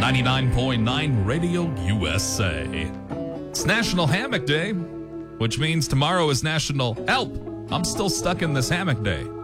99.9 Radio USA. It's National Hammock Day, which means tomorrow is National Help, I'm Still Stuck in This Hammock Day.